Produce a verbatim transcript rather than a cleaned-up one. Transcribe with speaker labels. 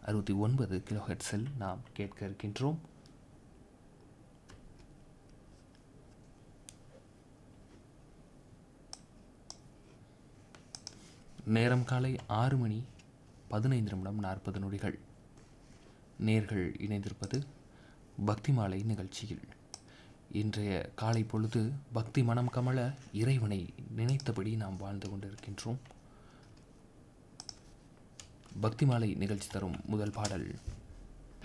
Speaker 1: அறுபத்தி ஒன்பது கிலோஹெர்ட்ஸில் நாம் கேட்க இருக்கின்றோம். நேரம் காலை ஆறு மணி பதினைந்து நிமிடம் நாற்பது நொடிகள். நேர்கள் இணைந்திருப்பது பக்தி மாலை நிகழ்ச்சியில். இன்றைய காலை பொழுது பக்தி மனம் கமல இறைவனை நினைத்தபடி நாம் வாழ்ந்து கொண்டிருக்கின்றோம். பக்தி மாலை நிகழ்ச்சி தரும் முதல் பாடல்